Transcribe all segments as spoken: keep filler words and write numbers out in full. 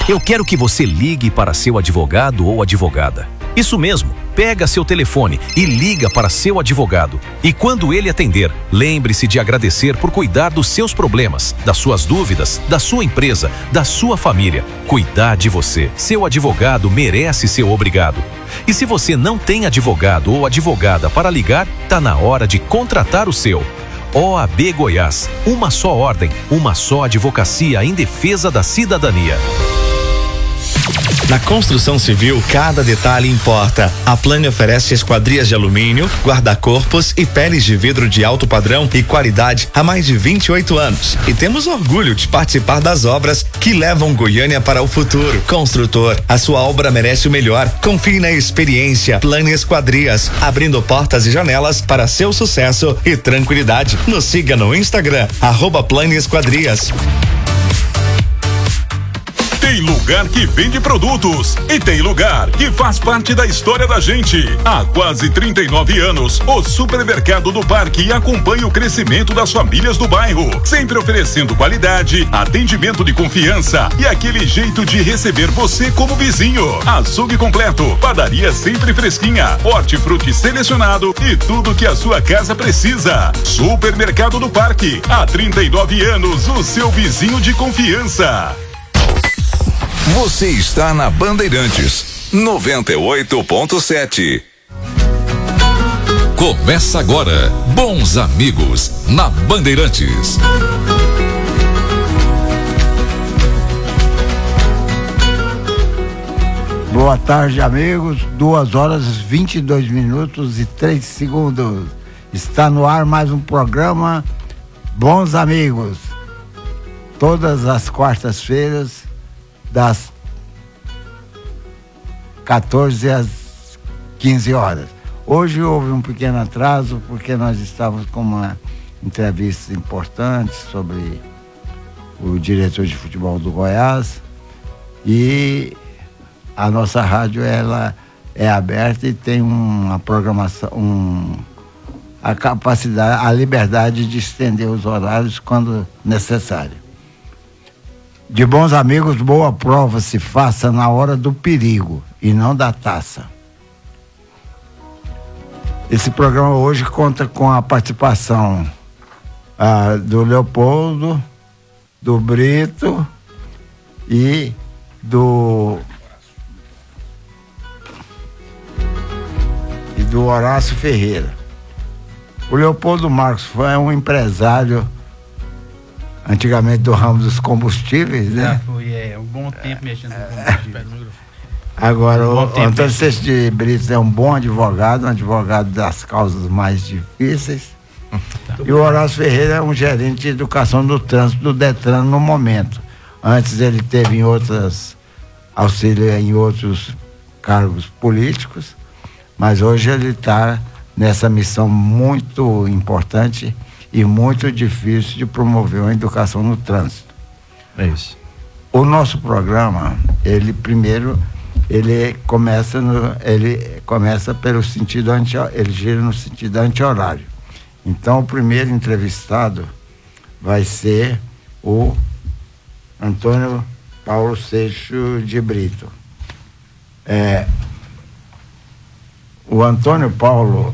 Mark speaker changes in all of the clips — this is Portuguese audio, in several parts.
Speaker 1: Eu quero que você ligue para seu advogado ou advogada. Isso mesmo, pega seu telefone e liga para seu advogado. E quando ele atender, lembre-se de agradecer por cuidar dos seus problemas, das suas dúvidas, da sua empresa, da sua família. Cuidar de você. Seu advogado merece ser obrigado. E se você não tem advogado ou advogada para ligar, tá na hora de contratar o seu. O A B Goiás, uma só ordem, uma só advocacia em defesa da cidadania.
Speaker 2: Na construção civil, cada detalhe importa. A Plane oferece esquadrias de alumínio, guarda-corpos e peles de vidro de alto padrão e qualidade há mais de vinte e oito anos. E temos orgulho de participar das obras que levam Goiânia para o futuro. Construtor, a sua obra merece o melhor. Confie na experiência. Plane Esquadrias, abrindo portas e janelas para seu sucesso e tranquilidade. Nos siga no Instagram, arroba Plane Esquadrias.
Speaker 3: Tem lugar que vende produtos e tem lugar que faz parte da história da gente. Há quase trinta e nove anos, o Supermercado do Parque acompanha o crescimento das famílias do bairro, sempre oferecendo qualidade, atendimento de confiança e aquele jeito de receber você como vizinho. Açougue completo, padaria sempre fresquinha, hortifruti selecionado e tudo que a sua casa precisa. Supermercado do Parque, há trinta e nove anos, o seu vizinho de confiança.
Speaker 4: Você está na Bandeirantes noventa e oito ponto sete. Começa agora, Bons Amigos, na Bandeirantes.
Speaker 5: Boa tarde, amigos. Duas horas, vinte e dois minutos e três segundos. Está no ar mais um programa Bons Amigos. Todas as quartas-feiras, das quatorze às quinze horas. Hoje houve um pequeno atraso porque nós estávamos com uma entrevista importante sobre o diretor de futebol do Goiás e a nossa rádio ela é aberta e tem uma programação, um, a capacidade, a liberdade de estender os horários quando necessário. De bons amigos, boa prova se faça na hora do perigo e não da taça. Esse programa hoje conta com a participação ah, do Leopoldo, do Brito e do e do Horácio Ferreira. O Leopoldo Marcos foi um empresário antigamente do ramo dos combustíveis, né?
Speaker 6: Já foi, é, um bom tempo mexendo com combustíveis.
Speaker 5: Agora,
Speaker 6: um
Speaker 5: o Antônio Seixas de Brito é um bom advogado, um advogado das causas mais difíceis. Tá. E o Horácio Ferreira é um gerente de educação do trânsito do Detran no momento. Antes ele teve em outras, auxílio em outros cargos políticos, mas hoje ele está nessa missão muito importante e muito difícil de promover a educação no trânsito.
Speaker 6: É isso.
Speaker 5: O nosso programa, ele primeiro, ele começa no, ele começa pelo sentido anti, ele gira no sentido anti-horário. Então, o primeiro entrevistado vai ser o Antônio Paulo Seixas de Brito. É, o Antônio Paulo,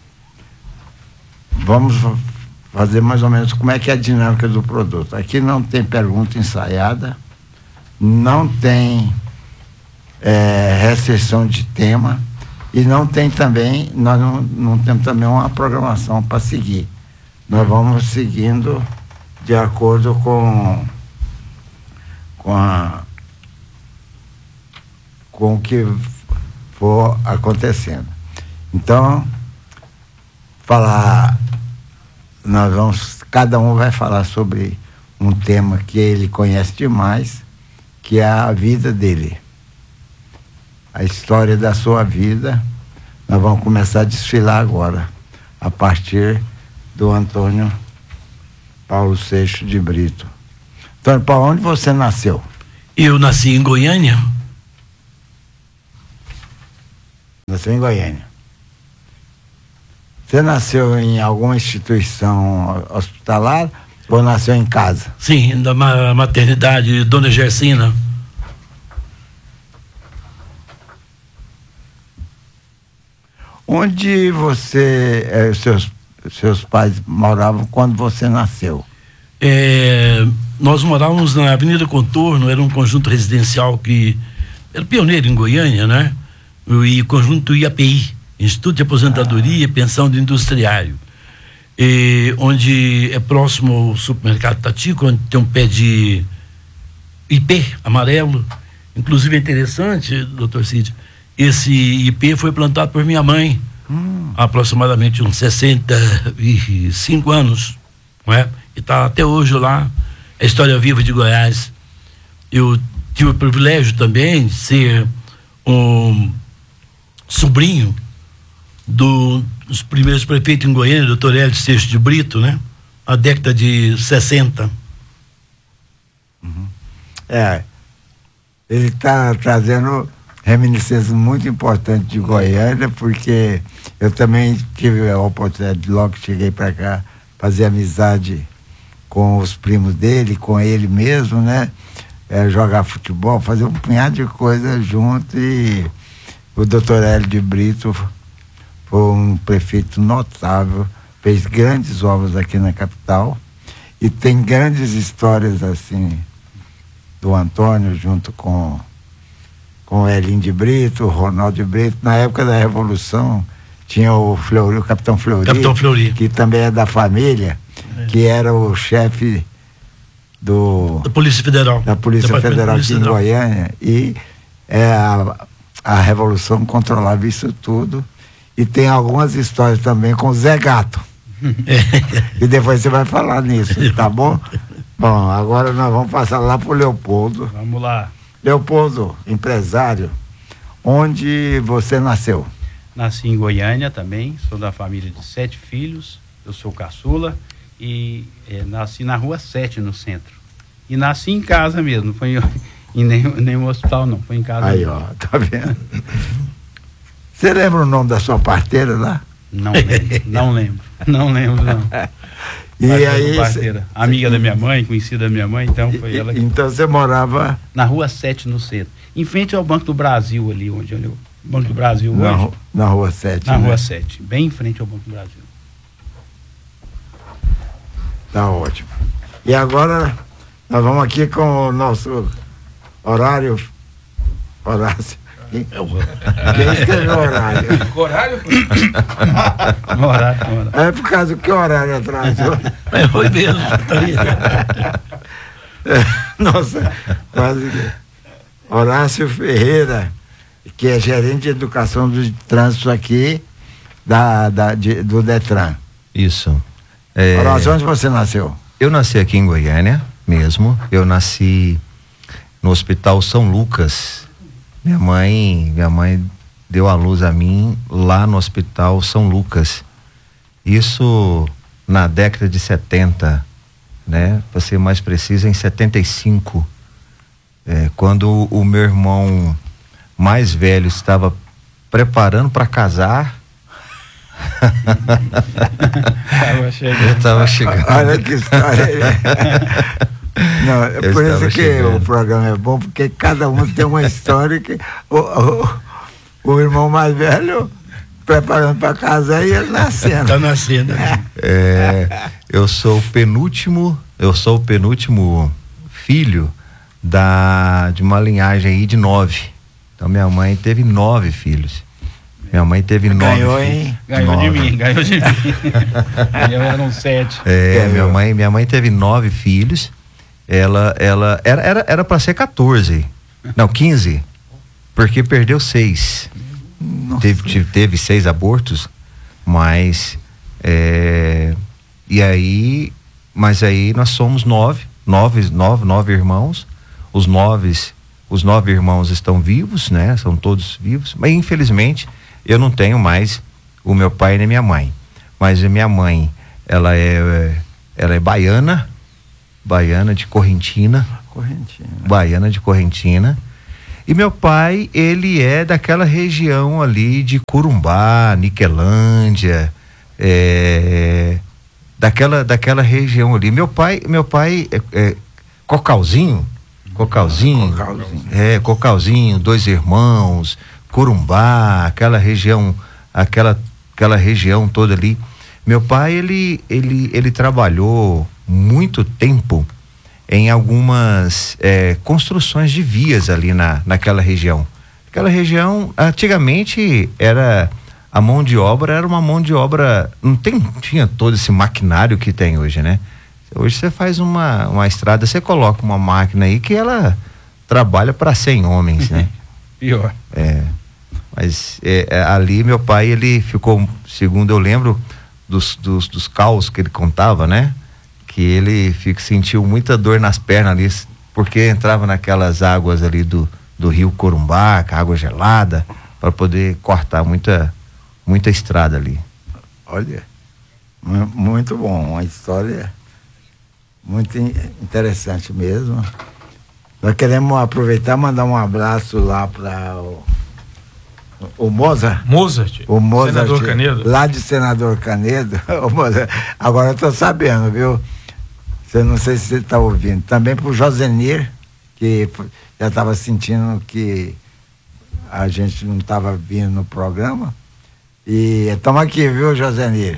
Speaker 5: vamos fazer mais ou menos como é que é a dinâmica do produto. Aqui não tem pergunta ensaiada, não tem é, restrição de tema e não tem também, nós não, não temos também uma programação para seguir. Nós vamos seguindo de acordo com, com, a, com o que for acontecendo. Então, falar... Nós vamos, cada um vai falar sobre um tema que ele conhece demais, que é a vida dele. A história da sua vida, nós vamos começar a desfilar agora, a partir do Antônio Paulo Seixas de Brito. Antônio Paulo, onde você nasceu?
Speaker 7: Eu nasci em Goiânia.
Speaker 5: Nasceu em Goiânia. Você nasceu em alguma instituição hospitalar ou nasceu em casa?
Speaker 7: Sim, da maternidade Dona Gersina.
Speaker 5: Onde você, eh, seus, seus pais moravam quando você nasceu?
Speaker 7: É, nós morávamos na Avenida Contorno, era um conjunto residencial que era pioneiro em Goiânia, né? E conjunto I A P I, Instituto de Aposentadoria e Pensão do Industriário, e, onde é próximo ao supermercado Tatico, onde tem um pé de ipê amarelo. Inclusive é interessante, doutor Cid, esse ipê foi plantado por minha mãe hum. há aproximadamente uns sessenta e cinco anos, não é? E está até hoje lá, a história viva de Goiás. Eu tive o privilégio também de ser um sobrinho do, dos primeiros prefeitos em Goiânia, doutor Hélio Seixas de Brito, né? Na década de sessenta.
Speaker 5: Uhum. É, ele está trazendo reminiscências muito importantes de Goiânia, porque eu também tive a oportunidade, logo que cheguei para cá, fazer amizade com os primos dele, com ele mesmo, né? É, jogar futebol, fazer um punhado de coisas junto. E o doutor Hélio de Brito foi um prefeito notável, fez grandes obras aqui na capital e tem grandes histórias assim do Antônio junto com com o Elinho de Brito, o Ronaldo de Brito. Na época da Revolução tinha o Fleury, o Capitão Fleury,
Speaker 7: Capitão Fleury,
Speaker 5: que também é da família, é. que era o chefe do
Speaker 7: da Polícia Federal,
Speaker 5: da Polícia
Speaker 7: da
Speaker 5: Federal
Speaker 7: Polícia
Speaker 5: aqui
Speaker 7: Federal.
Speaker 5: em Goiânia, e é, a, a Revolução controlava isso tudo. E tem algumas histórias também com o Zé Gato. E depois você vai falar nisso, tá bom? Bom, agora nós vamos passar lá pro Leopoldo.
Speaker 6: Vamos lá.
Speaker 5: Leopoldo, empresário, onde você nasceu?
Speaker 6: Nasci em Goiânia também, sou da família de sete filhos, eu sou caçula e é, nasci na Rua sete, no centro. E nasci em casa mesmo, não foi em, em nenhum, nenhum hospital não, foi em casa.
Speaker 5: Aí,
Speaker 6: mesmo.
Speaker 5: ó, tá vendo? Você lembra o nome da sua parteira lá?
Speaker 6: Não lembro, não lembro, não lembro não.
Speaker 5: E
Speaker 6: Parteira,
Speaker 5: aí,
Speaker 6: parteira,
Speaker 5: cê,
Speaker 6: amiga da minha mãe, conhecida da minha mãe, então foi
Speaker 5: e,
Speaker 6: ela que...
Speaker 5: Então você morava...
Speaker 6: Na Rua sete, no centro. Em frente ao Banco do Brasil ali, onde eu... Banco do Brasil
Speaker 5: na,
Speaker 6: hoje.
Speaker 5: Na Rua sete,
Speaker 6: Na
Speaker 5: né?
Speaker 6: Rua sete, bem em frente ao Banco do Brasil.
Speaker 5: Tá ótimo. E agora nós vamos aqui com o nosso horário. Horácio. Quem, quem escreveu horário?
Speaker 6: Horário? horário, horário.
Speaker 5: É por causa do que horário atrasou.
Speaker 7: É, foi mesmo.
Speaker 5: Nossa, quase que. Horácio Ferreira, que é gerente de educação do trânsito aqui da, da, de, do Detran.
Speaker 8: Isso. É,
Speaker 5: Horácio, onde você nasceu?
Speaker 8: Eu nasci aqui em Goiânia mesmo. Eu nasci no Hospital São Lucas. Minha mãe, minha mãe deu à luz a mim lá no Hospital São Lucas. Isso na década de setenta, né? Para ser mais preciso, em setenta e cinco. É, quando o meu irmão mais velho estava preparando para casar.
Speaker 6: Tava chegando.
Speaker 8: Eu estava chegando.
Speaker 5: Olha que história. Não, é
Speaker 8: Eu
Speaker 5: por isso
Speaker 8: estava
Speaker 5: que
Speaker 8: chegando.
Speaker 5: o programa é bom, porque cada um tem uma história que o, o, o irmão mais velho preparando para casar e ele nascendo.
Speaker 7: Tá nascendo.
Speaker 8: É, eu sou o penúltimo, eu sou o penúltimo filho da, de uma linhagem aí de nove. Então minha mãe teve nove filhos. Minha mãe teve
Speaker 5: Ganhou,
Speaker 8: nove.
Speaker 5: hein?
Speaker 6: Ganhou
Speaker 8: nove.
Speaker 6: de mim, ganhou de mim. Eu era um sete.
Speaker 8: É,
Speaker 5: Ganhou.
Speaker 8: minha mãe, minha mãe teve nove filhos. Ela, ela era, era, era para ser quatorze, não quinze, porque perdeu seis. Teve, tive- teve seis abortos, mas é, e aí, mas aí nós somos nove, nove, nove, nove irmãos. Os nove, os nove irmãos estão vivos, né? São todos vivos, mas infelizmente eu não tenho mais o meu pai nem minha mãe. Mas a minha mãe, ela é, ela é baiana, baiana de Correntina,
Speaker 5: Correntina.
Speaker 8: baiana de Correntina. E meu pai, ele é daquela região ali de Corumbá, Niquelândia, é, daquela, daquela região ali. Meu pai, meu pai é, é Cocalzinho, Cocalzinho,
Speaker 5: Cocalzinho.
Speaker 8: é, Cocalzinho, Dois Irmãos, Corumbá, aquela região, aquela aquela região toda ali. Meu pai, ele, ele, ele trabalhou muito tempo em algumas é, construções de vias ali na, naquela região. Aquela região, antigamente, era a mão de obra, era uma mão de obra, não tem, tinha todo esse maquinário que tem hoje, né? Hoje você faz uma, uma estrada, você coloca uma máquina aí que ela trabalha para cem homens, né?
Speaker 6: Pior.
Speaker 8: É, mas é, é, ali meu pai, ele ficou, segundo eu lembro, dos, dos, dos caos que ele contava, né? Que ele fica, sentiu muita dor nas pernas ali, porque entrava naquelas águas ali do, do rio Corumbá, com água gelada, para poder cortar muita, muita estrada ali.
Speaker 5: Olha, muito bom, uma história muito interessante mesmo. Nós queremos aproveitar e mandar um abraço lá para o, o Mozart.
Speaker 9: Mozart.
Speaker 5: O Mozart.
Speaker 9: Senador Canedo.
Speaker 5: Lá de Senador Canedo. O Mozart, agora eu tô sabendo, viu? Você não sei se você está ouvindo. Também para o Josenir, que já estava sentindo que a gente não estava vindo no programa. E estamos aqui, viu, Josenir?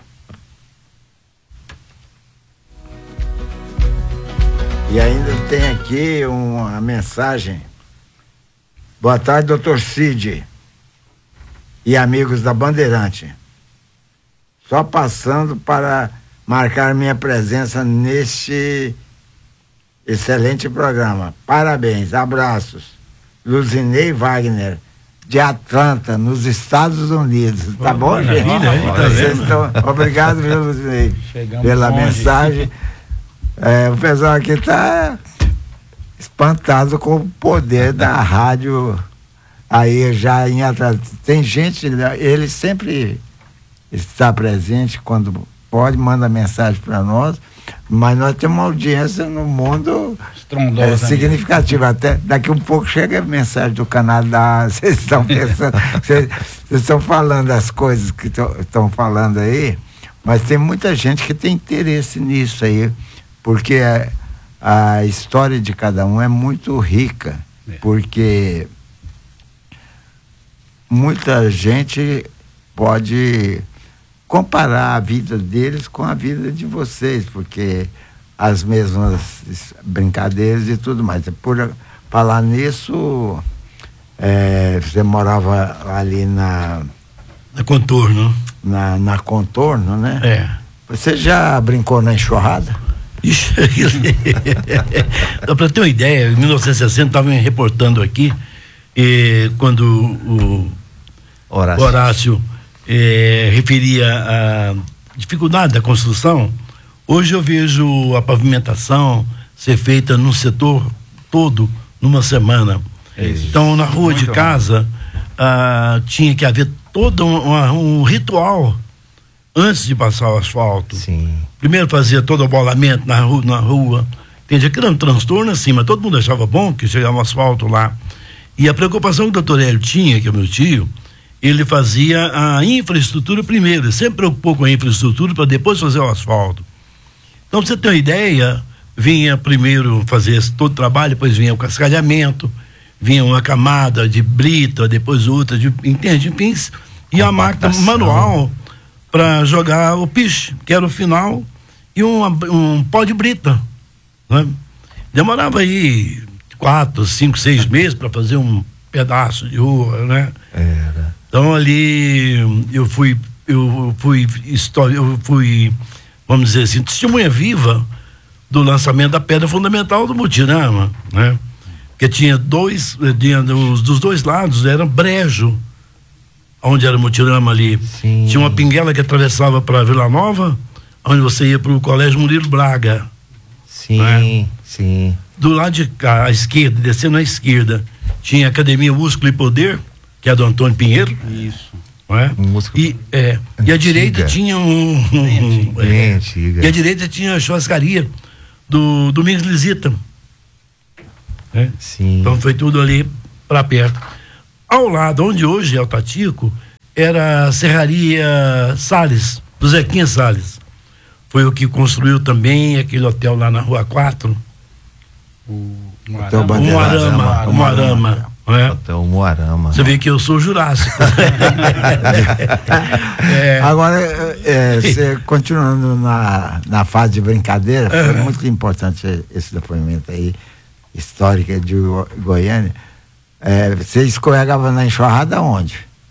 Speaker 5: E ainda tem aqui uma mensagem. Boa tarde, doutor Cid e amigos da Bandeirante. Só passando para marcar minha presença neste excelente programa. Parabéns, abraços. Luzinei Wagner, de Atlanta, nos Estados Unidos. Tá bom,
Speaker 7: maravilha,
Speaker 5: gente?
Speaker 7: hein? Tá
Speaker 5: Vocês estão... Obrigado, viu, Luzinei,
Speaker 6: Chegamos
Speaker 5: pela
Speaker 6: longe.
Speaker 5: mensagem. É, o pessoal aqui está espantado com o poder da rádio aí já em Atlanta. Tem gente, ele sempre está presente quando pode, manda mensagem para nós, mas nós temos uma audiência no mundo é, significativa. Até daqui um pouco chega a mensagem do Canadá. Vocês estão pensando, vocês estão falando as coisas que estão falando aí, mas tem muita gente que tem interesse nisso aí, porque a, a história de cada um é muito rica, é. Porque muita gente pode comparar a vida deles com a vida de vocês, porque as mesmas brincadeiras e tudo mais. Por falar nisso, é, você morava ali na...
Speaker 7: Na Contorno.
Speaker 5: Na, na Contorno, né?
Speaker 7: É.
Speaker 5: Você já brincou na enxurrada?
Speaker 7: Ixi, para ter uma ideia, em mil novecentos e sessenta estava reportando aqui, eh, quando o
Speaker 8: Horácio,
Speaker 7: Horácio eh, referia a dificuldade da construção. Hoje eu vejo a pavimentação ser feita num setor todo numa semana. Isso. Então, na rua Muito de casa ah, tinha que haver todo um, um ritual antes de passar o asfalto.
Speaker 8: Sim.
Speaker 7: Primeiro fazia todo o bolamento na rua, na rua. Entendi, aquilo era um transtorno assim, mas todo mundo achava bom que chegava o asfalto lá. E a preocupação que o doutor Hélio tinha, que é meu tio, ele fazia a infraestrutura primeiro, ele sempre preocupou com a infraestrutura para depois fazer o asfalto. Então, pra você ter uma ideia, vinha primeiro fazer esse, todo o trabalho, depois vinha o cascalhamento, vinha uma camada de brita, depois outra, de, entende? Enfim, e a máquina manual para jogar o piche, que era o final, e uma, um pó de brita, né? Demorava aí quatro, cinco, seis meses para fazer um pedaço de rua, né?
Speaker 8: Era.
Speaker 7: Então ali eu fui, eu fui história, eu fui, vamos dizer assim, testemunha viva do lançamento da pedra fundamental do Mutirama, né? Porque tinha dois, tinha, dos, dos dois lados era brejo, onde era o Mutirama ali.
Speaker 8: Sim.
Speaker 7: Tinha uma pinguela que atravessava para Vila Nova, onde você ia para o Colégio Murilo Braga.
Speaker 8: Sim,
Speaker 7: né?
Speaker 8: Sim.
Speaker 7: Do lado de cá, à esquerda, descendo à esquerda, tinha a Academia Músculo e Poder, que é do Antônio Pinheiro.
Speaker 6: Isso.
Speaker 7: Não é? E, é, e a direita tinha um. um
Speaker 8: Bem
Speaker 7: é,
Speaker 8: antiga.
Speaker 7: E a direita tinha a churrascaria do Domingos Lisita. É?
Speaker 8: Sim.
Speaker 7: Então foi tudo ali para perto. Ao lado, onde hoje é o Tatico, era a Serraria Salles, do Zequinha Salles. Foi o que construiu também aquele hotel lá na Rua quatro.
Speaker 6: O
Speaker 5: Hotel Bandeirante.
Speaker 7: Um arama, um arama, não é?
Speaker 8: Hotel Moarama.
Speaker 7: Você vê que eu sou jurássico.
Speaker 5: é. Agora, é, você, continuando na, na fase de brincadeira, foi uhum. muito importante esse depoimento aí, histórico de Goiânia. É, você escorregava na enxurrada onde?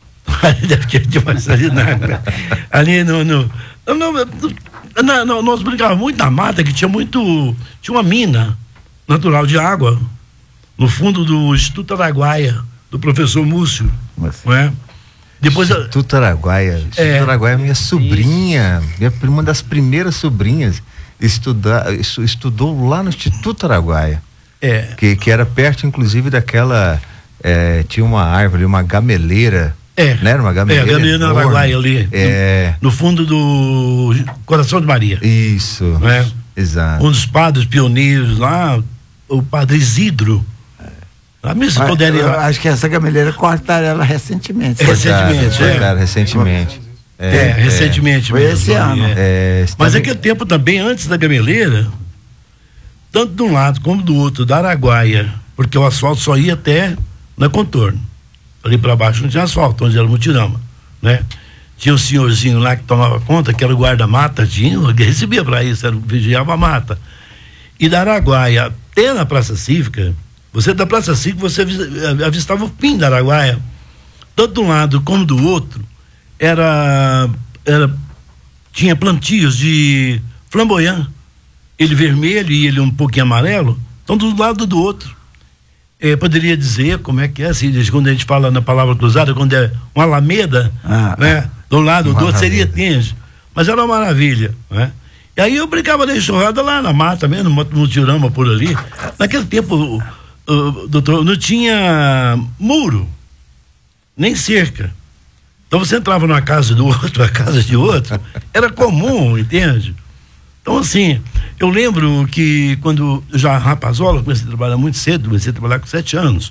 Speaker 7: Ali no, no, no, no, no nós brincávamos muito na mata, que tinha muito, tinha uma mina natural de água no fundo do Instituto Araguaia, do professor Múcio, não é? Depois
Speaker 8: Instituto Araguaia, Instituto é, Araguaia, minha sobrinha, minha, uma das primeiras sobrinhas estuda, estudou lá no Instituto Araguaia,
Speaker 7: é.
Speaker 8: que, que era perto inclusive daquela, é, tinha uma árvore, uma gameleira.
Speaker 7: É,
Speaker 8: não era uma gameleira?
Speaker 7: É, a gameleira no Araguaia ali,
Speaker 8: é.
Speaker 7: no, no fundo do Coração de Maria.
Speaker 8: Isso,
Speaker 7: é?
Speaker 8: Exato.
Speaker 7: Um dos padres pioneiros lá, o padre Isidro.
Speaker 5: A Mas, poderia... Eu acho que essa gameleira cortaram ela recentemente.
Speaker 7: Recentemente,
Speaker 8: é. Cortaram recentemente.
Speaker 7: É, é, é recentemente.
Speaker 5: Foi mesmo, esse ano.
Speaker 7: É. É, Mas também... naquele tempo também, antes da gameleira, tanto de um lado como do outro, da Araguaia, porque o asfalto só ia até na Contorno. Ali para baixo não tinha asfalto, onde era o Mutirama, né? Tinha um senhorzinho lá que tomava conta, que era o guarda-mata, tinha, que recebia para isso, era, vigiava a mata. E da Araguaia até na Praça Cívica, você da Praça Cívica, você avistava o fim da Araguaia. Tanto de um lado como do outro, era, era tinha plantios de flamboyant, ele vermelho e ele um pouquinho amarelo, então do lado do outro. É, poderia dizer como é que é, assim, quando a gente fala na palavra cruzada, quando é uma alameda, ah, né? Do lado do outro seria Tinge, mas era uma maravilha, né? E aí eu brincava na enxurrada lá na mata mesmo, no Mutirama por ali. Naquele tempo, o, o, doutor, não tinha muro, nem cerca. Então você entrava numa casa do outro, a casa de outro, era comum, entende? Então, assim, eu lembro que quando eu já rapazola, comecei a trabalhar muito cedo, comecei a trabalhar com sete anos.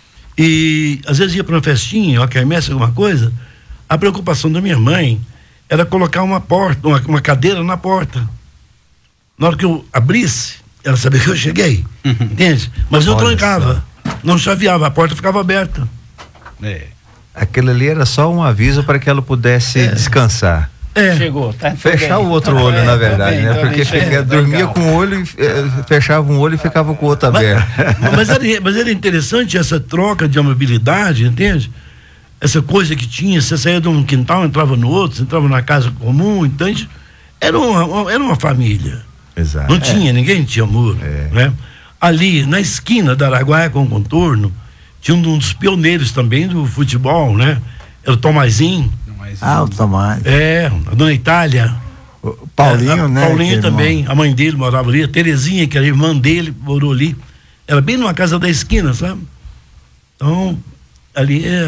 Speaker 7: E às vezes ia para uma festinha, uma quermesse, alguma coisa, a preocupação da minha mãe era colocar uma porta, uma, uma cadeira na porta. Na hora que eu abrisse, ela sabia que eu cheguei, entende? Mas eu trancava, não chaveava, a porta ficava aberta.
Speaker 8: É. Aquilo ali era só um aviso para que ela pudesse é. descansar.
Speaker 7: É.
Speaker 6: Chegou, tá?
Speaker 8: Fechar o outro olho, é, na verdade, bem, né? Porque fica, dormia com o olho, e, fechava um olho e ficava com o outro aberto.
Speaker 7: Mas, mas, era, mas era interessante essa troca de amabilidade, entende? Essa coisa que tinha, você saía de um quintal, entrava no outro, você entrava numa casa comum, entende? Era uma, era uma família.
Speaker 8: Exato.
Speaker 7: Não é. tinha, ninguém tinha muro, é. né? Ali, na esquina da Araguaia com o Contorno, tinha um dos pioneiros também do futebol, né? Era o Tomazinho.
Speaker 5: Ah, o Tomás.
Speaker 7: É, a dona Itália.
Speaker 5: O Paulinho,
Speaker 7: é,
Speaker 5: né?
Speaker 7: Paulinho também, irmão. A mãe dele morava ali, a Terezinha, que era irmã dele, morou ali. Era bem numa casa da esquina, sabe? Então, ali é.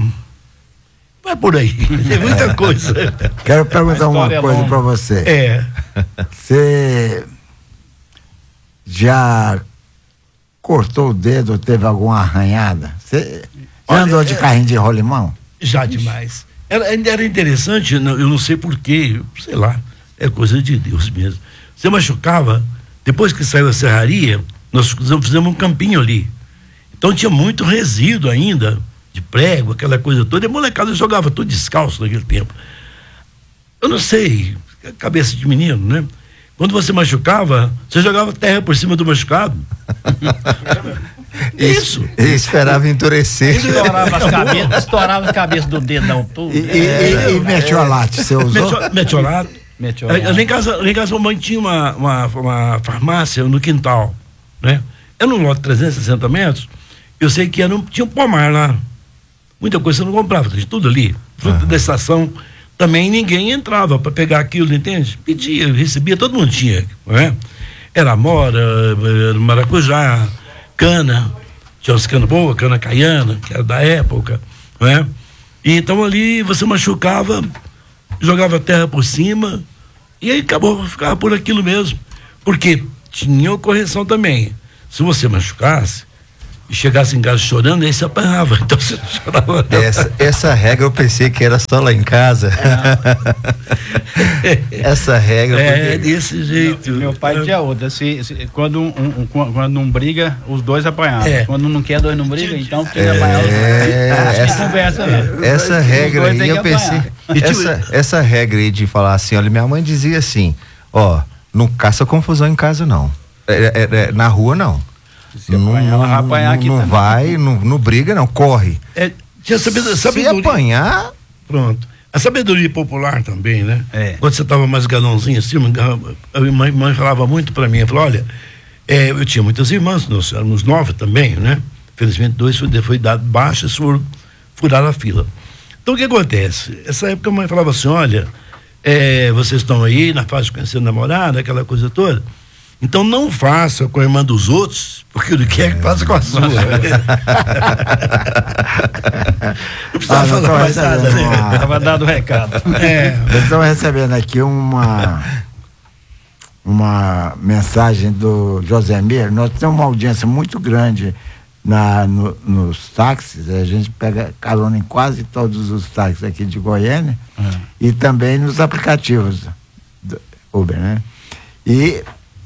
Speaker 7: Vai por aí, tem muita coisa.
Speaker 5: Quero perguntar uma coisa para você.
Speaker 7: É.
Speaker 5: Você já cortou o dedo ou teve alguma arranhada? Você já andou de carrinho de rolimão?
Speaker 7: Já demais. Era, era interessante, eu não sei porquê, sei lá, é coisa de Deus mesmo. Você machucava, depois que saiu a serraria, nós fizemos um campinho ali. Então tinha muito resíduo ainda, de prego, aquela coisa toda, e a molecada jogava tudo descalço naquele tempo. Eu não sei, cabeça de menino, né? Quando você machucava, você jogava terra por cima do machucado. Isso.
Speaker 8: E esperava endurecer.
Speaker 6: Estourava as cabeças, estourava a cabeça do dedão tudo.
Speaker 5: E, e, e, e metiolate, você usou?
Speaker 7: Metiolate. Metiolate. Lá em casa, lá em casa, a mãe tinha uma, uma, uma farmácia no quintal, né? Era um lote de trezentos e sessenta metros, eu sei que era um, tinha um pomar lá. Muita coisa você não comprava, tinha tudo ali. Fruto uhum. da estação, também ninguém entrava para pegar aquilo, entende? Pedia, recebia, todo mundo tinha, né? Era amora, era maracujá, cana, tinha umas cana boa, cana caiana, que era da época, né? E então ali você machucava, jogava terra por cima e aí acabou, ficava por aquilo mesmo, porque tinha correção também. Se você machucasse, chegasse em casa chorando, aí você apanhava. Então você chorava.
Speaker 8: Essa, essa regra eu pensei que era só lá em casa. Essa regra.
Speaker 7: É,
Speaker 8: porque...
Speaker 7: desse jeito.
Speaker 6: Meu, meu pai tinha outra. Se, se, quando, um, um, quando não briga, os dois apanhavam.
Speaker 7: É.
Speaker 6: Quando não quer, dois não briga, então quem
Speaker 8: É,
Speaker 6: apanhar,
Speaker 8: essa-
Speaker 6: essa conversa, né?
Speaker 8: Essa regra
Speaker 6: dois
Speaker 8: aí,
Speaker 6: tem
Speaker 8: eu
Speaker 6: que
Speaker 8: pensei. Essa, essa regra aí de falar assim, olha, minha mãe dizia assim, ó, não caça confusão em casa, não. É, é, é, na rua, não.
Speaker 6: Se
Speaker 8: Não,
Speaker 6: apanhar, ela vai apanhar
Speaker 8: não,
Speaker 6: aqui
Speaker 8: não
Speaker 6: também.
Speaker 8: vai, não, não briga, não, corre.
Speaker 7: É, tinha sabedoria,
Speaker 8: Se
Speaker 7: sabedoria.
Speaker 8: apanhar,
Speaker 7: Pronto. A sabedoria popular também, né?
Speaker 6: É.
Speaker 7: Quando você estava mais galãozinho assim, a minha mãe, mãe falava muito para mim, ela falou, olha, é, eu tinha muitas irmãs, nós éramos nove também, né? Felizmente dois foi, foi dado baixa, foram furaram a fila. Então o que acontece? Essa época a mãe falava assim, olha, é, vocês estão aí na fase de conhecer namorada, aquela coisa toda, então não faça com a irmã dos outros, porque ele quer que faça com a sua. Não precisava
Speaker 5: Ah, não tô
Speaker 7: falar mais nada,
Speaker 5: recebendo
Speaker 7: né?
Speaker 5: uma-
Speaker 6: Tava dado o recado.
Speaker 7: É.
Speaker 5: Estamos recebendo aqui uma uma mensagem do José Mir. Nós temos uma audiência muito grande na, no- nos táxis. A gente pega carona em quase todos os táxis aqui de Goiânia e também nos aplicativos do Uber, né? E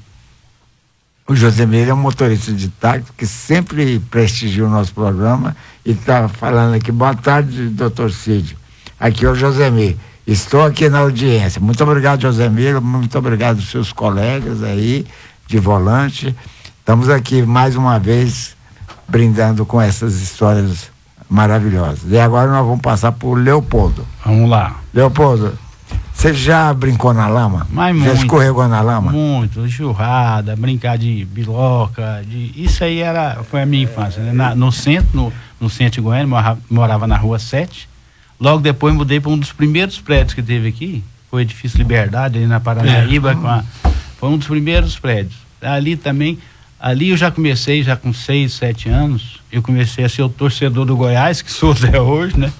Speaker 5: o José Mir é um motorista de táxi que sempre prestigia o nosso programa e está falando aqui, boa tarde, doutor Cid. Aqui é o José Mir. Estou aqui na audiência. Muito obrigado, José Mir. Muito obrigado aos seus colegas aí de volante. Estamos aqui mais uma vez brindando com essas histórias maravilhosas. E agora nós vamos passar por Leopoldo.
Speaker 6: Vamos lá.
Speaker 5: Leopoldo, você já brincou na lama?
Speaker 6: Mas
Speaker 5: já
Speaker 6: muito.
Speaker 5: escorregou na lama?
Speaker 6: Muito, churrada, brincar de biloca, de... isso aí era, foi a minha infância, né? Na- no centro, no, no centro de Goiânia, morava, morava na rua sete, logo depois mudei para um dos primeiros prédios que teve aqui, foi o Edifício Liberdade, ali na Paranaíba, com a, foi um dos primeiros prédios, ali também, ali eu já comecei, já com seis, sete anos, eu comecei a ser o torcedor do Goiás, que sou até hoje, né?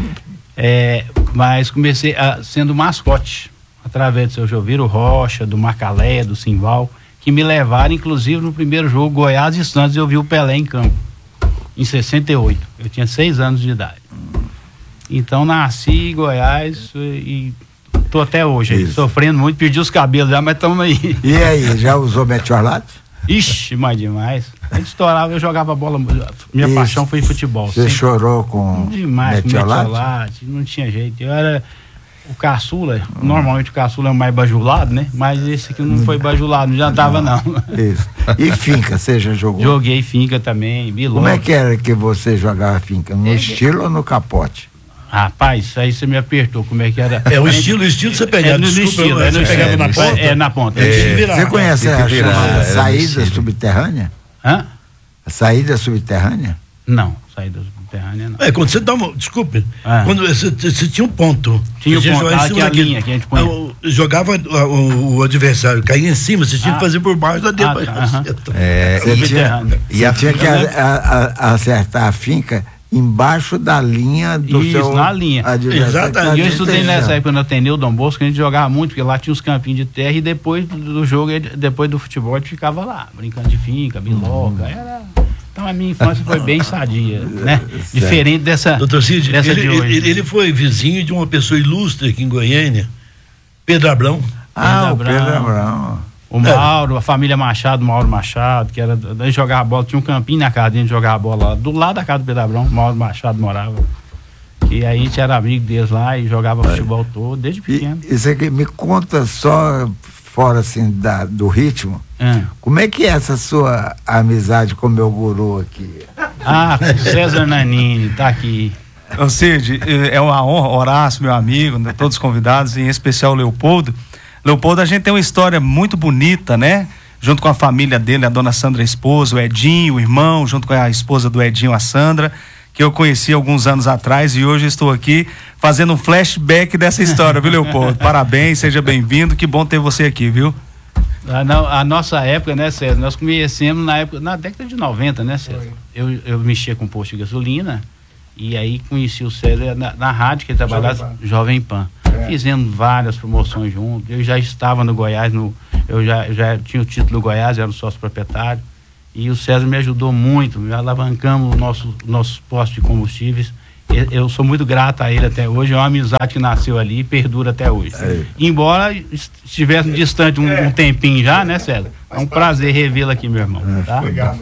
Speaker 6: É, mas comecei a, sendo mascote, através do seu Joviro Rocha, do Macalé, do Simval, que me levaram, inclusive, no primeiro jogo Goiás e Santos, eu vi o Pelé em campo, em sessenta e oito. Eu tinha seis anos de idade. Então nasci em Goiás e tô até hoje aí,
Speaker 5: Isso.
Speaker 6: sofrendo muito, perdi os cabelos já, mas estamos aí.
Speaker 5: E aí, já usou metiolate?
Speaker 6: Ixi, mais demais. A gente estourava, eu jogava bola, minha
Speaker 5: Isso.
Speaker 6: paixão foi futebol.
Speaker 5: Você
Speaker 6: sempre.
Speaker 5: chorou com
Speaker 6: Demais, com
Speaker 5: metiolate?
Speaker 6: metiolate, não tinha jeito. Eu era o caçula, normalmente o caçula é o mais bajulado, né? Mas esse aqui não foi bajulado, não adiantava não.
Speaker 5: Isso. E finca, você já jogou?
Speaker 6: Joguei finca também, bilô.
Speaker 5: Como é que era que você jogava finca? No estilo ou no capote?
Speaker 6: Rapaz, isso aí você me apertou, como é que era?
Speaker 7: É o estilo, o estilo você pegava.
Speaker 6: É no
Speaker 7: desculpa,
Speaker 6: estilo, é no
Speaker 7: você
Speaker 6: estilo.
Speaker 7: pegava na
Speaker 6: É,
Speaker 7: ponta.
Speaker 6: é na ponta.
Speaker 7: É, virar.
Speaker 5: Você conhece
Speaker 8: tem que
Speaker 5: a
Speaker 8: virar,
Speaker 5: chamada
Speaker 8: era
Speaker 5: saída
Speaker 8: vestido.
Speaker 5: subterrânea?
Speaker 6: Hã?
Speaker 5: A saída subterrânea?
Speaker 6: Não, saída subterrânea não.
Speaker 7: É, quando você dava, desculpe,
Speaker 6: Ah.
Speaker 7: quando você, você tinha um ponto.
Speaker 6: Tinha
Speaker 7: você
Speaker 6: o ponto,
Speaker 7: jogava em
Speaker 6: ah,
Speaker 7: cima
Speaker 6: que é a
Speaker 7: daquele-
Speaker 6: linha que a gente põe.
Speaker 7: Ah, o- jogava o, o- o adversário, caía em cima, você tinha
Speaker 6: Ah.
Speaker 7: que fazer por baixo da
Speaker 6: Ah,
Speaker 7: dentro.
Speaker 6: tá, aham.
Speaker 8: É,
Speaker 5: Você tinha,
Speaker 6: Subterrânea.
Speaker 8: E a
Speaker 5: você tinha que
Speaker 6: finca,
Speaker 5: a- a- a- acertar a finca embaixo da linha do
Speaker 6: Isso,
Speaker 5: seu
Speaker 6: na linha.
Speaker 5: adversário.
Speaker 7: Exatamente.
Speaker 6: E eu estudei
Speaker 5: Entendeu?
Speaker 6: nessa época no Ateneu Dom Bosco, a gente jogava muito, porque lá tinha os campinhos de terra e depois do, do jogo, ele- depois do futebol, a gente ficava lá, brincando de finca, biloca, era... Então a minha infância foi bem sadia, né? Diferente dessa,
Speaker 7: Doutor Cid,
Speaker 6: dessa
Speaker 7: ele,
Speaker 6: de hoje.
Speaker 7: ele, ele foi vizinho de uma pessoa ilustre aqui em Goiânia, Pedro Abrão.
Speaker 5: Ah, o
Speaker 6: Pedro
Speaker 5: Pedro
Speaker 6: Abrão.
Speaker 5: Abrão.
Speaker 6: O Mauro, a família Machado, Mauro Machado, que era, daí jogava bola, tinha um campinho na casa, a gente jogava bola lá, do lado da casa do Pedro Abrão, Mauro Machado morava. E aí a gente era amigo deles lá e jogava futebol todo, desde
Speaker 5: E,
Speaker 6: pequeno.
Speaker 5: isso aqui, me conta só fora assim da, do ritmo,
Speaker 6: É.
Speaker 5: como é que é essa sua amizade com o meu guru aqui?
Speaker 6: Ah, César Nanini, tá aqui.
Speaker 9: Ô Cid, é uma honra, Horácio, meu amigo, né, todos os convidados, em especial o Leopoldo. Leopoldo, a gente tem uma história muito bonita, né? Junto com a família dele, a dona Sandra, a esposa, o Edinho, o irmão, junto com a esposa do Edinho, a Sandra, que eu conheci alguns anos atrás e hoje estou aqui fazendo um flashback dessa história, viu, Leopoldo? Parabéns, seja bem-vindo, que bom ter você aqui, viu?
Speaker 6: A, no- a nossa época, né, César? Nós conhecemos na época, na década de noventa, né, César? Eu, eu mexia com posto de gasolina e aí conheci o César na, na rádio que ele trabalhava, Jovem Pan. Fizemos várias promoções juntos. Eu já estava no Goiás, no, eu já, já tinha o título do Goiás, era o sócio proprietário. e o César me ajudou muito, alavancamos o nosso, nossos postos de combustíveis. Eu, eu sou muito grato a ele até hoje, é uma amizade que nasceu ali e perdura até hoje. É. Embora estivesse distante um, um tempinho já, né, César? É um prazer revê-lo aqui, meu irmão. Tá?
Speaker 5: Obrigado.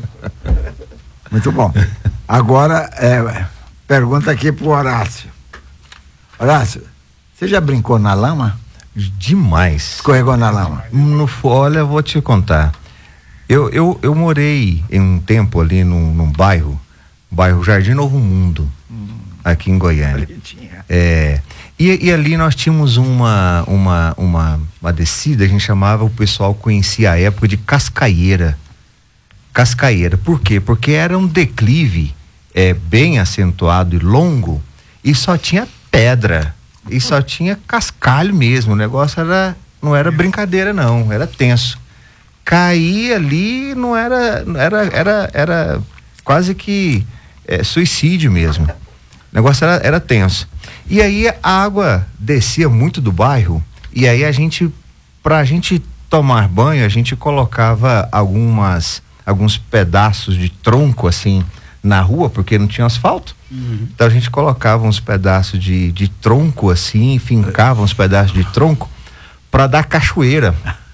Speaker 5: Muito bom. Agora, é, pergunta aqui pro Horácio. Horácio, você já brincou na lama?
Speaker 8: Demais.
Speaker 5: Escorregou na lama?
Speaker 8: No, olha, eu vou te contar. Eu, eu, eu morei em um tempo ali num, num bairro, bairro Jardim Novo Mundo, hum, aqui em Goiânia. É, e, e ali nós tínhamos uma, uma, uma, uma descida, a gente chamava, o pessoal conhecia a época de Cascaieira. Cascaieira. Por quê? Porque era um declive é, bem acentuado e longo e só tinha pedra e só tinha cascalho mesmo. O negócio era, não era brincadeira não, era tenso. Cair ali não era, era, era, era quase que é, suicídio mesmo. O negócio era, era tenso. E aí a água descia muito do bairro e aí a gente, pra gente tomar banho, a gente colocava algumas alguns pedaços de tronco assim na rua, porque não tinha asfalto. Uhum. Então a gente colocava uns pedaços de, de tronco assim, fincava uns pedaços de tronco para dar cachoeira.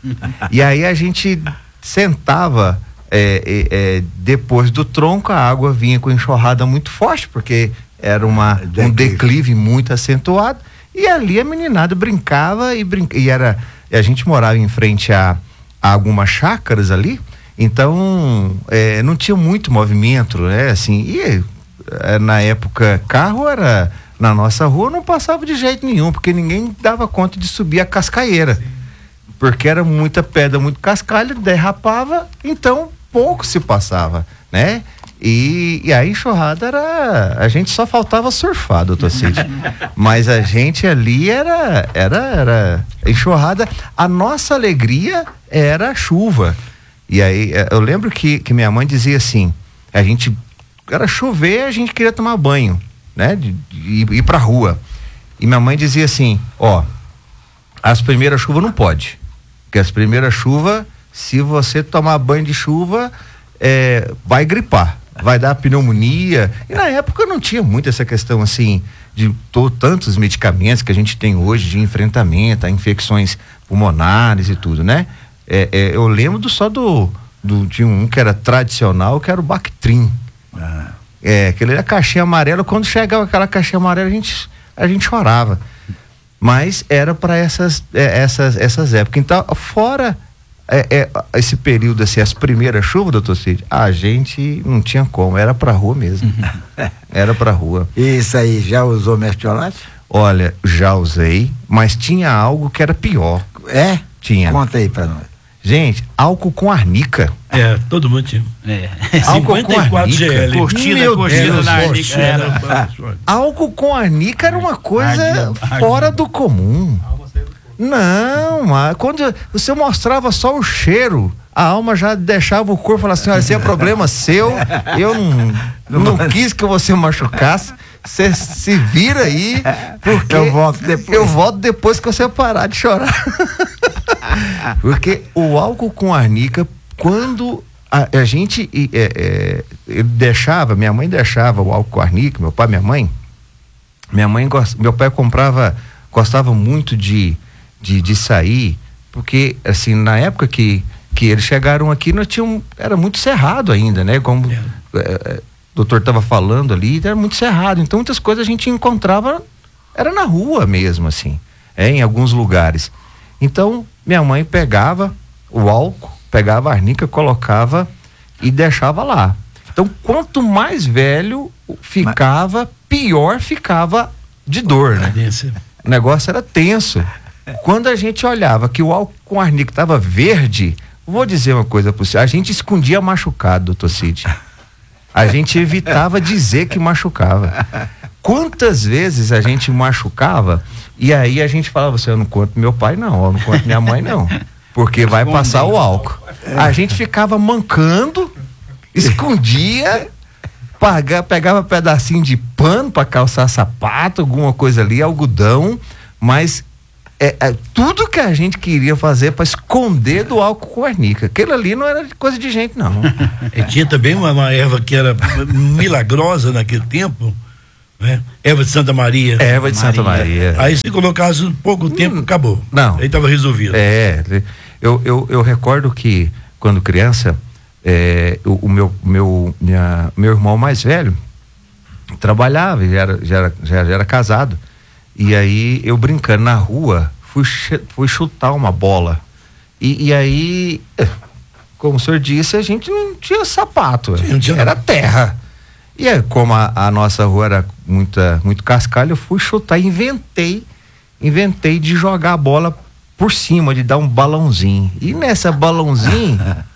Speaker 8: E aí a gente sentava é, é, é, depois do tronco, a água vinha com enxurrada muito forte, porque era uma, declive. um declive muito acentuado, e ali a meninada brincava e, brinca, e era, a gente morava em frente a, a algumas chácaras ali. Então, é, não tinha muito movimento, né? Assim, e é, na época, carro era, na nossa rua não passava de jeito nenhum, porque ninguém dava conta de subir a cascaieira. Sim. Porque era muita pedra, muito cascalho, derrapava, então pouco se passava, né? E, e a enxurrada era, a gente só faltava surfar, doutor Cid. Mas a gente ali era, era, era enxurrada. A nossa alegria era a chuva. E aí, eu lembro que, que minha mãe dizia assim, a gente, era chover, a gente queria tomar banho, né? De, de, de ir pra rua. E minha mãe dizia assim, ó, as primeiras chuvas não pode, porque as primeiras chuvas, se você tomar banho de chuva, é, vai gripar, vai dar pneumonia. E na época não tinha muito essa questão assim, de to, tantos medicamentos que a gente tem hoje de enfrentamento a infecções pulmonares e tudo, né? É, é, eu lembro do, só do, do de um que era tradicional, que era o Bactrim. Ah. É, aquele era caixinha amarela. Quando chegava aquela caixinha amarela, a gente, a gente chorava. Mas era para essas, é, essas, essas épocas. Então, fora é, é, esse período, assim, as primeiras chuvas, doutor Cid, a gente não tinha como, era pra rua mesmo. Era pra rua.
Speaker 5: Isso aí, já usou mertiolate?
Speaker 8: Olha, já usei, mas tinha algo que era pior.
Speaker 5: É?
Speaker 8: Tinha.
Speaker 5: Conta aí pra nós.
Speaker 8: Gente, álcool com arnica.
Speaker 7: É, todo mundo tinha.
Speaker 6: É.
Speaker 8: Álcool com arnica.
Speaker 6: Curtida,
Speaker 8: Meu
Speaker 6: curtida
Speaker 8: Deus,
Speaker 6: na arnica. Era.
Speaker 8: Álcool com arnica era uma coisa ardia, fora ardia. do comum. Não, mas quando você mostrava só o cheiro, a alma já deixava o corpo e falava assim, olha, esse é problema seu, eu não, não quis que você machucasse, você se vira aí, porque
Speaker 5: eu volto depois.
Speaker 8: Eu volto depois que você parar de chorar. Porque o álcool com arnica, quando a, a gente é, é, deixava, minha mãe deixava o álcool com arnica, meu pai, minha mãe, minha mãe, meu pai comprava, gostava muito de, de, de sair, porque assim, na época que, que eles chegaram aqui, nós tínhamos, era muito cerrado ainda, né? Como é. É, o doutor estava falando ali, era muito cerrado, então muitas coisas a gente encontrava, era na rua mesmo, assim, é, em alguns lugares. Então, minha mãe pegava o álcool, pegava a arnica, colocava e deixava lá. Então, quanto mais velho ficava, pior ficava de dor, né? O negócio era tenso. Quando a gente olhava que o álcool com arnica estava verde, vou dizer uma coisa para você, a gente escondia machucado, doutor Cid. A gente evitava dizer que machucava. Quantas vezes a gente machucava e aí a gente falava assim, eu não conto meu pai não, eu não conto minha mãe não, porque vai passar o álcool. A gente ficava mancando, escondia, paga, pegava pedacinho de pano para calçar sapato, alguma coisa ali, algodão, mas é, é, tudo que a gente queria fazer para esconder do álcool com arnica. Aquilo ali não era coisa de gente, não.
Speaker 7: E tinha também uma, uma erva que era milagrosa naquele tempo, né? Erva de Santa Maria.
Speaker 8: Erva de Santa Maria.
Speaker 7: Aí se colocasse um pouco tempo, hum, acabou.
Speaker 8: Não.
Speaker 7: Aí estava resolvido.
Speaker 8: É, eu, eu, eu recordo que quando criança, é, o, o meu, meu, minha, meu irmão mais velho trabalhava, já era, já era, já, já era casado. E aí eu brincando na rua, fui, fui chutar uma bola. E, e aí, como o senhor disse, a gente não tinha sapato, Sim, não tinha era não. terra. E aí, como a, a nossa rua era muita, muito cascalho, eu fui chutar, inventei, inventei de jogar a bola por cima, de dar um balãozinho. E nessa balãozinho,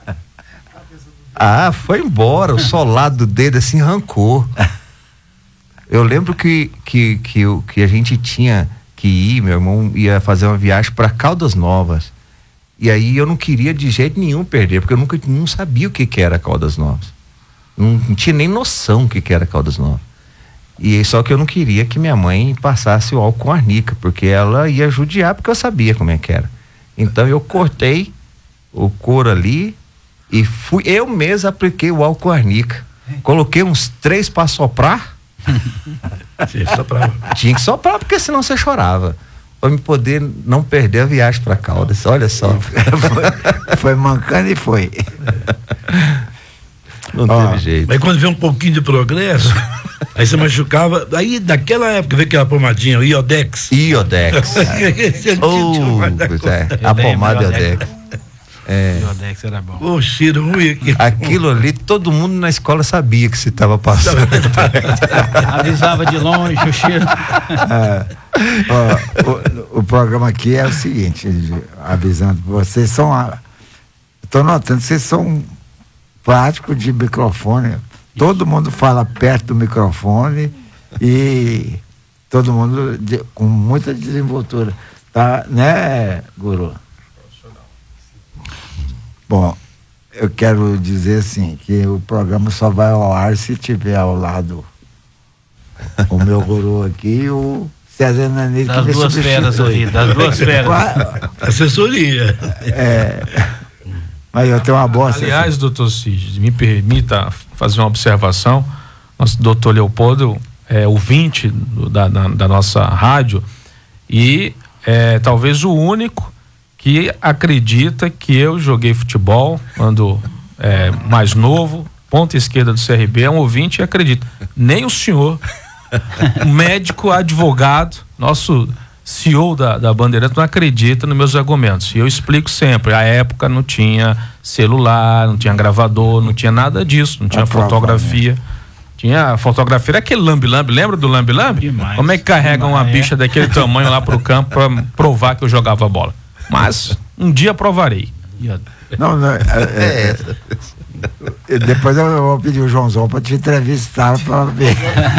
Speaker 8: ah, foi embora, o solado do dedo assim arrancou. Eu lembro que, que, que, que a gente tinha que ir, meu irmão ia fazer uma viagem para Caldas Novas. E aí eu não queria de jeito nenhum perder, porque eu nunca não sabia o que, que era Caldas Novas. Não, não tinha nem noção o que, que era Caldas Novas. E só que eu não queria que minha mãe passasse o álcool com arnica, porque ela ia judiar, porque eu sabia como é que era. Então eu cortei o couro ali e fui, eu mesmo apliquei o álcool com arnica. Coloquei uns três para soprar. Tinha que soprar, porque senão você chorava. Pra me poder não perder a viagem para Caldas. Olha só.
Speaker 5: foi, foi mancando e foi.
Speaker 8: Não oh, teve jeito.
Speaker 7: Mas quando vê um pouquinho de progresso, aí você machucava. Aí daquela época veio aquela pomadinha, o Iodex.
Speaker 8: Iodex. oh, é, a pomada Iodex.
Speaker 6: É. O Iodex era bom.
Speaker 7: O cheiro ruim aqui.
Speaker 8: Aquilo ali, todo mundo na escola sabia que se estava passando.
Speaker 6: Avisava de longe o cheiro.
Speaker 5: É, ó, o, o programa aqui é o seguinte, avisando, vocês são, estou notando, vocês são práticos de microfone. Todo mundo fala perto do microfone e todo mundo de, com muita desenvoltura. Tá, né, Guru? Bom, eu quero dizer assim, que o programa só vai ao ar se tiver ao lado o meu guru aqui e o César Nanini.
Speaker 6: Das duas feras ali, das duas feras.
Speaker 7: Assessoria.
Speaker 5: É, mas eu tenho uma boa assessoria.
Speaker 10: Aliás, doutor Cid, me permita fazer uma observação. Nosso doutor Leopoldo é ouvinte do, da, da, da nossa rádio e é talvez o único que acredita que eu joguei futebol quando é, mais novo, ponta esquerda do C R B, é um ouvinte e acredita. Nem o senhor, um médico, advogado, nosso C E O da, da Bandeirantes, não acredita nos meus argumentos. E eu explico sempre, a época não tinha celular, não tinha gravador, não tinha nada disso, não tinha a fotografia. Prova, né? Tinha a fotografia, era aquele lambe-lambe, lembra do lambe-lambe? Como é que carrega demais, uma bicha é? daquele tamanho lá pro campo pra provar que eu jogava bola? Mas um dia provarei.
Speaker 5: Não, não, é, é, é, depois eu vou pedir o Joãozão para te entrevistar para ver.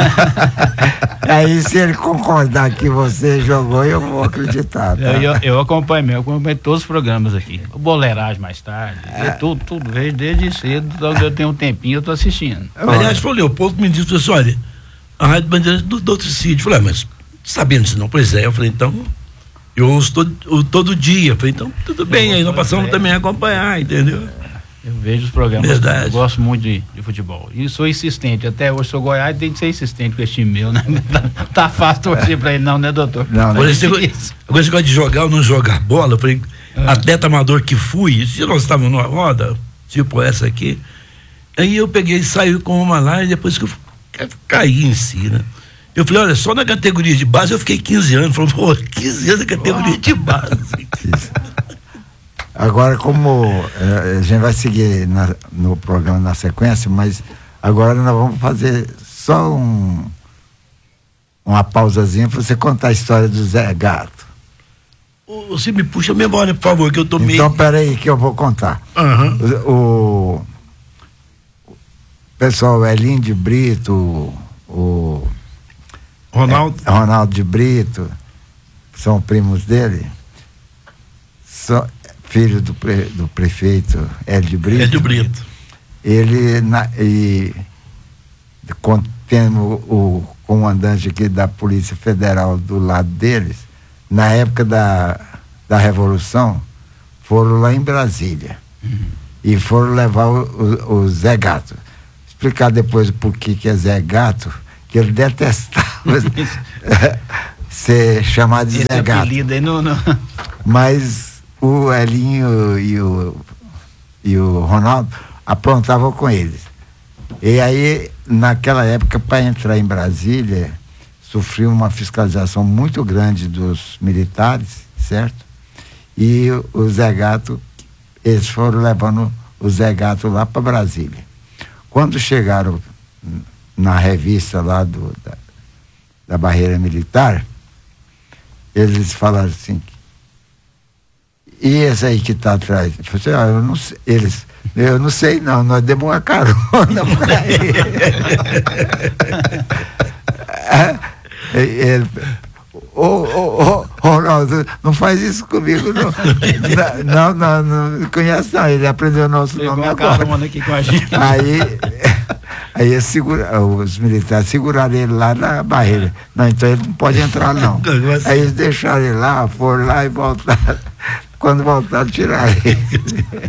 Speaker 5: Aí se ele concordar que você jogou, eu vou acreditar. Tá?
Speaker 6: Eu, eu, eu acompanho mesmo, eu acompanho todos os programas aqui. O Boleiragem mais tarde, é. tudo, tudo, vejo desde cedo, eu tenho um tempinho, eu tô assistindo.
Speaker 7: Aliás, foi o Leopoldo que me disse assim, olha, a Rádio Bandeirantes do doutor Cid. Eu falei, ah, mas sabendo disso não? Pois é, eu falei, então eu ouço todo, todo dia. Eu falei, então tudo bem, aí nós passamos é. também a acompanhar, entendeu?
Speaker 6: Eu vejo os programas,
Speaker 7: verdade.
Speaker 6: Eu gosto muito de, de futebol. E sou insistente, até hoje sou Goiás, tem que ser insistente com esse time meu, né? Tá, tá fácil torcer pra ele, não, né, doutor?
Speaker 7: Não, agora, esse negócio de jogar ou não jogar bola, eu falei, ah. atleta amador que fui, se nós estávamos numa roda, tipo essa aqui, aí eu peguei e saí com uma lá e depois que eu caí em si, né? Eu falei, olha, só na categoria de base eu fiquei quinze anos. Falei, pô, quinze anos na categoria oh. de base.
Speaker 5: Agora, como é, a gente vai seguir na, no programa na sequência, mas agora nós vamos fazer só um, uma pausazinha para você contar a história do Zé Gato.
Speaker 7: Você me puxa a memória, por favor, que eu tô meio...
Speaker 5: Então, peraí que eu vou contar.
Speaker 7: Uhum.
Speaker 5: O, o pessoal, Elinho de Brito, o...
Speaker 7: Ronaldo.
Speaker 5: É, Ronaldo de Brito, são primos dele, são filho do, pre, do prefeito Hélio de Brito.
Speaker 7: Hélio de Brito.
Speaker 5: Ele, na, e, tendo o comandante aqui da Polícia Federal do lado deles, na época da, da Revolução, foram lá em Brasília. Uhum. E foram levar o, o, o Zé Gato. Explicar depois por que que é Zé Gato, que ele detestava ser chamado de
Speaker 6: Esse
Speaker 5: Zé Gato.
Speaker 6: Aí não, não.
Speaker 5: Mas o Elinho e o, e o Ronaldo aprontavam com eles. E aí, naquela época, para entrar em Brasília, sofreu uma fiscalização muito grande dos militares, certo? E o Zé Gato, eles foram levando o Zé Gato lá para Brasília. Quando chegaram na revista lá do, da, da barreira militar, eles falaram assim, e esse aí que está atrás? Eu falei assim, ah, eu não sei, eles, eu não sei não, nós demos uma carona para ele. ele Ô, ô, ô, Ronaldo, não faz isso comigo, não. não, não, não, não conhece não, ele aprendeu o nosso
Speaker 6: Pegou
Speaker 5: nome
Speaker 6: agora.
Speaker 5: agora.
Speaker 6: Aqui com a gente.
Speaker 5: Aí, aí segura, os militares seguraram ele lá na barreira. Não, então ele não pode entrar, não. Aí eles deixaram ele lá, foram lá e voltaram. Quando voltaram, tiraram ele.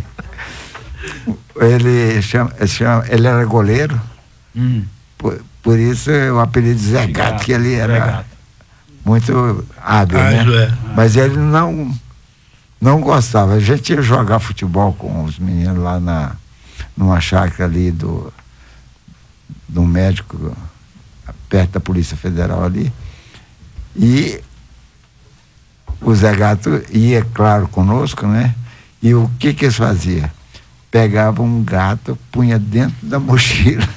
Speaker 5: Ele, chama, chama, ele era goleiro, hum. por, por isso o apelido de Zé Gato, que ele era muito hábil, ah, né? É. Mas ele não não gostava. A gente ia jogar futebol com os meninos lá na numa chácara ali do do médico perto da Polícia Federal ali, e o Zé Gato ia, claro, conosco, né? E o que que eles faziam? Pegavam um gato, punha dentro da mochila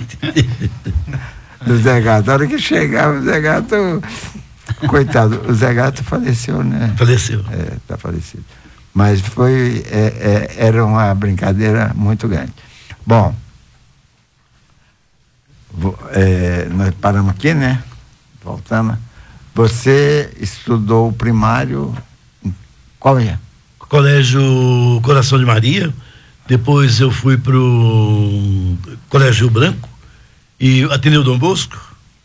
Speaker 5: do Zé Gato. A hora que chegava o Zé Gato, coitado, o Zé Gato faleceu, né?
Speaker 7: Faleceu.
Speaker 5: É, tá falecido. Mas foi, é, é, era uma brincadeira muito grande. Bom, vou, é, nós paramos aqui, né? Voltando. Você estudou o primário, qual é?
Speaker 7: Colégio Coração de Maria, depois eu fui pro Colégio Rio Branco e Ateneu Dom Bosco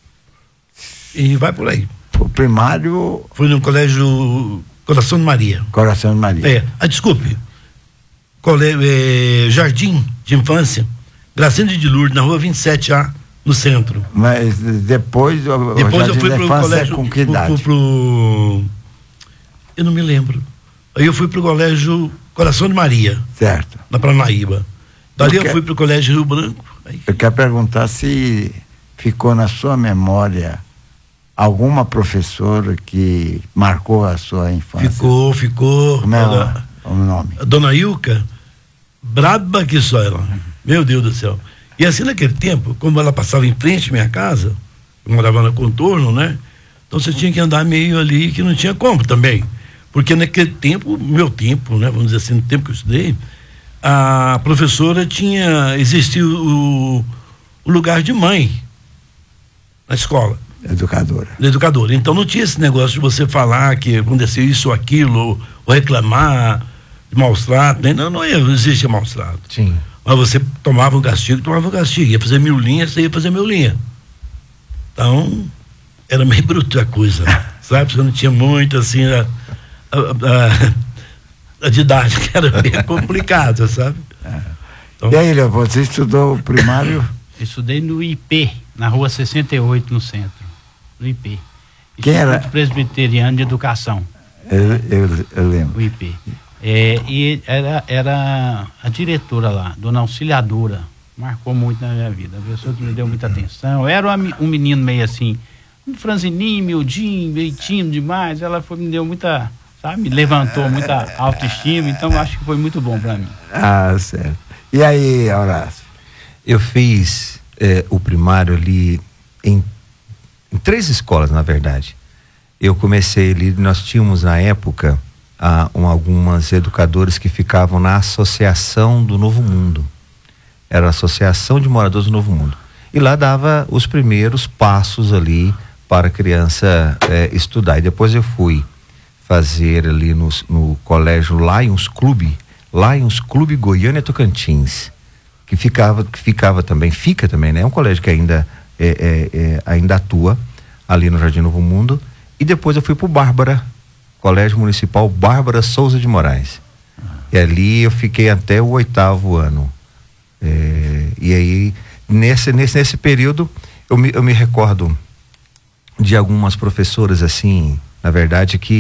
Speaker 7: e vai por aí.
Speaker 5: O primário...
Speaker 7: Fui no Colégio Coração de Maria.
Speaker 5: Coração de Maria.
Speaker 7: É, ah, desculpe, Colégio, é, Jardim de Infância, Gracindo de Lourdes, na rua vinte e sete A, no centro.
Speaker 5: Mas depois... O,
Speaker 7: depois
Speaker 5: o
Speaker 7: eu fui pro colégio...
Speaker 5: É com que idade?
Speaker 7: Pro, pro, eu não me lembro. Aí eu fui pro Colégio Coração de Maria.
Speaker 5: Certo.
Speaker 7: Na Paranaíba. Dali eu,
Speaker 5: eu quer,
Speaker 7: fui pro Colégio Rio Branco. Aí.
Speaker 5: Eu quero perguntar se ficou na sua memória alguma professora que marcou a sua infância.
Speaker 7: Ficou, ficou.
Speaker 5: Como é ela, o nome?
Speaker 7: A Dona Ilka, braba que só ela. Meu Deus do céu. E assim, naquele tempo, como ela passava em frente à minha casa, eu morava no contorno, né? Então você tinha que andar meio ali que não tinha como também. Porque naquele tempo, meu tempo, né? Vamos dizer assim, no tempo que eu estudei, a professora tinha, existia o, o lugar de mãe na escola.
Speaker 5: Educadora.
Speaker 7: Educadora. Então não tinha esse negócio de você falar que aconteceu isso ou aquilo, ou, ou reclamar de maus tratos, né? Não, não existe maus tratos.
Speaker 8: Sim.
Speaker 7: Mas você tomava um castigo, tomava um castigo. Ia fazer mil linhas, você ia fazer mil linhas. Então, era meio bruta a coisa, sabe? Você não tinha muito, assim, a, a, a, a didática era bem complicada, sabe?
Speaker 5: Então, e aí, Leopoldo, você estudou o primário?
Speaker 6: Eu estudei no I P, na rua sessenta e oito, no centro. No I P.
Speaker 5: Quem era?
Speaker 6: Instituto Presbiteriano de Educação.
Speaker 5: Eu, eu, eu lembro.
Speaker 6: O I P. É, e era, era a diretora lá, dona Auxiliadora, marcou muito na minha vida, a pessoa que me deu muita atenção. Eu era uma, um menino meio assim, um franzininho, miudinho, meio tímido demais. Ela foi, me deu muita, sabe, me levantou muita autoestima, então acho que foi muito bom para mim.
Speaker 5: Ah, certo. E aí, Horácio?
Speaker 8: Eu fiz eh, o primário ali em, em três escolas, na verdade. Eu comecei ali, nós tínhamos na época ah, um, algumas educadoras que ficavam na Associação do Novo Mundo. Era a Associação de Moradores do Novo Mundo. E lá dava os primeiros passos ali para a criança eh, estudar. E depois eu fui fazer ali no, no colégio Lions Clube, Lions Clube Goiânia Tocantins, que ficava, que ficava também, fica também, né? É um colégio que ainda, é, é, é, ainda atua ali no Jardim Novo Mundo. E depois eu fui pro Bárbara, Colégio Municipal Bárbara Souza de Moraes. E ali eu fiquei até o oitavo ano. É, e aí, nesse, nesse, nesse período, eu me, eu me recordo de algumas professoras, assim, na verdade, que